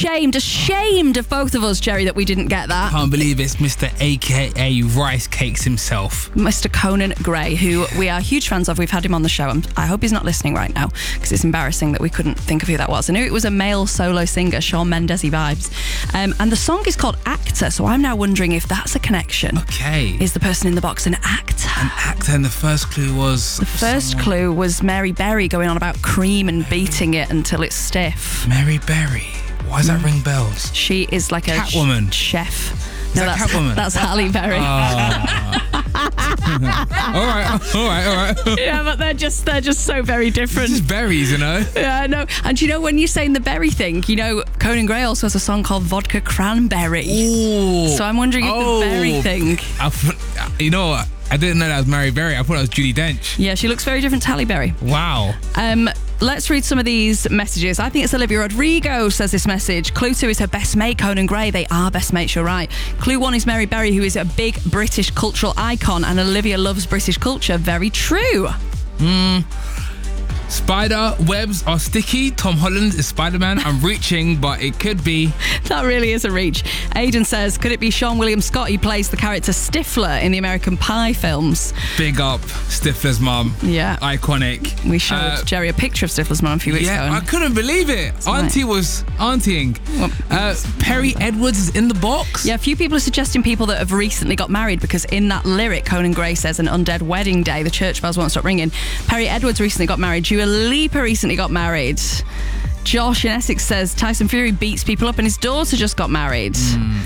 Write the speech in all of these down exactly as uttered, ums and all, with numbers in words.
ashamed, ashamed of both of us, Jerry, that we didn't get that. Can't believe it's Mister A K A Rice Cakes himself. Mister Conan Gray, who we are huge fans of. We've had him on the show. I'm, I hope he's not listening right now, because it's embarrassing that we couldn't think of who that was. I knew it was a male solo singer, Shawn Mendes-y vibes. Um, and the song is called Actor, so I'm now wondering if that's a connection. Okay. Is the person in the box an actor? An actor, and the first clue was... The first someone... clue was Mary Berry going on about cream and beating it until it's stiff. Mary Berry? Why does that ring bells? She is like a Catwoman. sh- chef. Is no, that that's Catwoman? That's Halle Berry. Oh. all right, all right, all right. Yeah, but they're just they're just so very different. It's just berries, you know. Yeah, I know. And you know, when you're saying the berry thing, you know, Conan Gray also has a song called Vodka Cranberry. Ooh. So I'm wondering if oh. the berry thing. I, you know what? I didn't know that was Mary Berry. I thought it was Judi Dench. Yeah, she looks very different to Halle Berry. Wow. Um, let's read some of these messages. I think it's Olivia Rodrigo says this message. Clue two is her best mate, Conan Gray. They are best mates, you're right. Clue one is Mary Berry, who is a big British cultural icon, and Olivia loves British culture. Very true. Hmm. Spider webs are sticky. Tom Holland is Spider-Man. I'm reaching, but it could be. That really is a reach. Aidan says, could it be Sean William Scott? He plays the character Stifler in the American Pie films. Big up Stifler's mum. Yeah. Iconic. We showed uh, Jerry a picture of Stifler's mum a few weeks yeah, ago. I couldn't believe it. That's Auntie right. was auntieing. Well, uh, Perry Edwards is in the box. Yeah, a few people are suggesting people that have recently got married, because in that lyric, Conan Gray says an undead wedding day. The church bells won't stop ringing. Perry Edwards recently got married. Dua Lipa recently got married. Josh in Essex says Tyson Fury beats people up and his daughter just got married. Mm.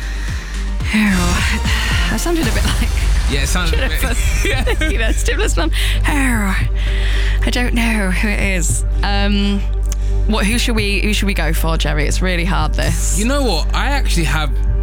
Oh, that sounded a bit like... Yeah, it sounded a bit... yeah. You know, Stifler's mum. Oh, I don't know who it is. Um, what? Who should we? Who should we go for, Jerry? It's really hard, this. You know what? I actually have